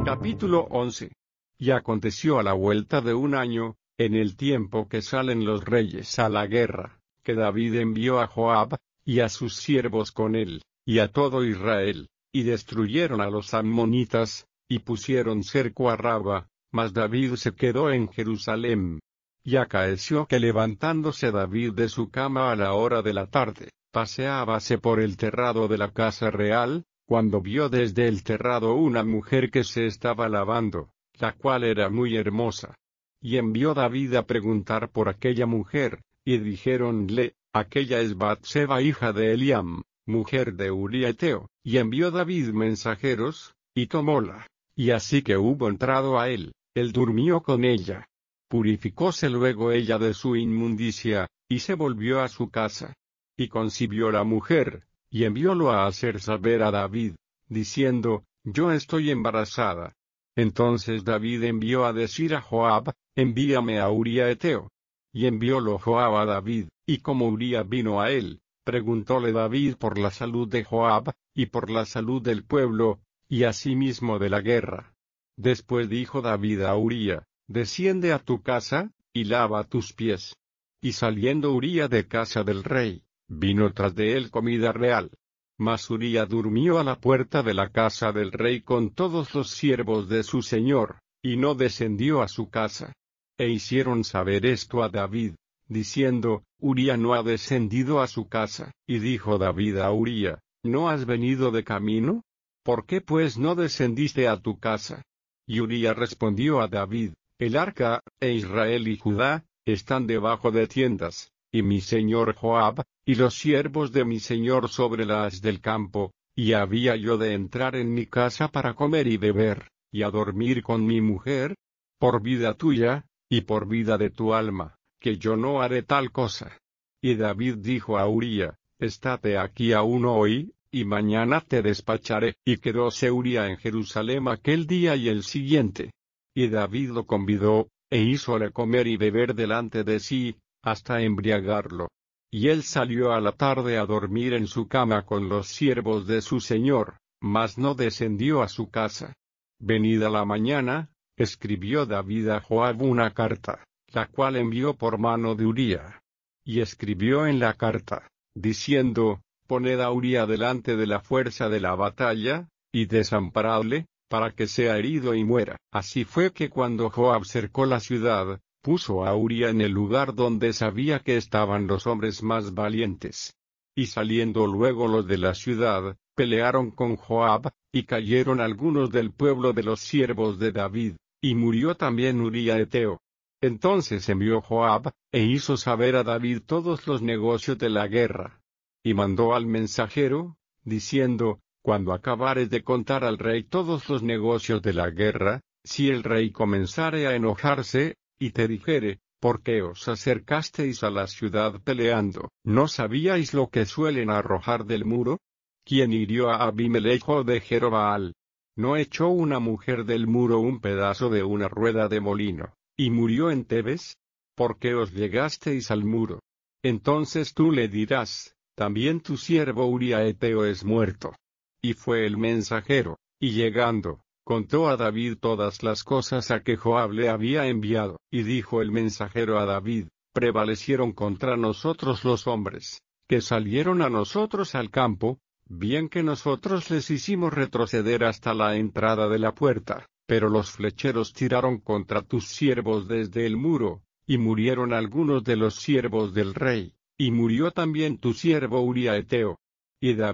Capítulo 11. Y aconteció a la vuelta de un año, en el tiempo que salen los reyes a la guerra, que David envió a Joab, y a sus siervos con él, y a todo Israel, y destruyeron a los ammonitas, y pusieron cerco a Raba, mas David se quedó en Jerusalén. Y acaeció que levantándose David de su cama a la hora de la tarde, paseábase por el terrado de la casa real, cuando vio desde el terrado una mujer que se estaba lavando, la cual era muy hermosa. Y envió David a preguntar por aquella mujer, y dijéronle, aquella es Batseba hija de Eliam, mujer de Uría Heteo. Y envió David mensajeros, y tomóla, y así que hubo entrado a él durmió con ella. Purificóse luego ella de su inmundicia, y se volvió a su casa. Y concibió la mujer, y enviólo a hacer saber a David, diciendo, yo estoy embarazada. Entonces David envió a decir a Joab, envíame a Uría Heteo. Y enviólo Joab a David, y como Uría vino a él, preguntóle David por la salud de Joab, y por la salud del pueblo, y asimismo de la guerra. Después dijo David a Uría, desciende a tu casa, y lava tus pies. Y saliendo Uría de casa del rey, vino tras de él comida real. Mas Uría durmió a la puerta de la casa del rey con todos los siervos de su señor, y no descendió a su casa. E hicieron saber esto a David, diciendo, Uría no ha descendido a su casa. Y dijo David a Uría, ¿no has venido de camino? ¿Por qué pues no descendiste a tu casa? Y Uría respondió a David, el arca, e Israel y Judá, están debajo de tiendas, y mi señor Joab, y los siervos de mi señor sobre las del campo, y había yo de entrar en mi casa para comer y beber, y a dormir con mi mujer, por vida tuya, y por vida de tu alma, que yo no haré tal cosa. Y David dijo a Uría, estate aquí aún hoy, y mañana te despacharé. Y quedóse Uría en Jerusalén aquel día y el siguiente. Y David lo convidó, e hízole comer y beber delante de sí, hasta embriagarlo. Y él salió a la tarde a dormir en su cama con los siervos de su señor, mas no descendió a su casa. Venida la mañana, escribió David a Joab una carta, la cual envió por mano de Uría. Y escribió en la carta, diciendo, poned a Uría delante de la fuerza de la batalla, y desamparadle, para que sea herido y muera. Así fue que cuando Joab cercó la ciudad, puso a Uría en el lugar donde sabía que estaban los hombres más valientes. Y saliendo luego los de la ciudad, pelearon con Joab, y cayeron algunos del pueblo de los siervos de David, y murió también Uría Heteo. Entonces envió Joab, e hizo saber a David todos los negocios de la guerra. Y mandó al mensajero, diciendo, cuando acabares de contar al rey todos los negocios de la guerra, si el rey comenzare a enojarse, y te dijere, ¿por qué os acercasteis a la ciudad peleando? ¿No sabíais lo que suelen arrojar del muro? ¿Quién hirió a Abimelejo de Jerobbaal? ¿No echó una mujer del muro un pedazo de una rueda de molino, y murió en Tebes? ¿Por qué os llegasteis al muro? Entonces tú le dirás, también tu siervo Uría Heteo es muerto. Y fue el mensajero, y llegando, contó a David todas las cosas a que Joab le había enviado. Y dijo el mensajero a David, prevalecieron contra nosotros los hombres, que salieron a nosotros al campo, bien que nosotros les hicimos retroceder hasta la entrada de la puerta, pero los flecheros tiraron contra tus siervos desde el muro, y murieron algunos de los siervos del rey, y murió también tu siervo Uría Heteo. Y David